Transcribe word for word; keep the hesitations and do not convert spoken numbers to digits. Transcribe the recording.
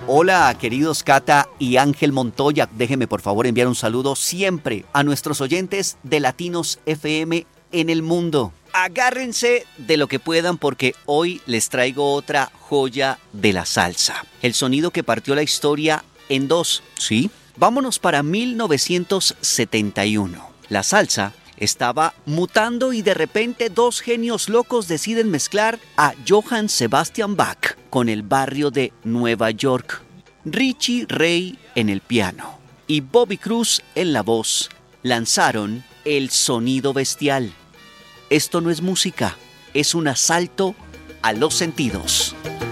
Hola, queridos Cata y Ángel Montoya. Déjenme por favor enviar un saludo siempre a nuestros oyentes de Latinos F M en el mundo. Agárrense de lo que puedan porque hoy les traigo otra joya de la salsa. El sonido que partió la historia en dos, ¿sí? Vámonos para mil novecientos setenta y uno. La salsa estaba mutando y de repente dos genios locos deciden mezclar a Johann Sebastian Bach con el barrio de Nueva York. Richie Ray en el piano y Bobby Cruz en la voz lanzaron el sonido bestial. Esto no es música, es un asalto a los sentidos.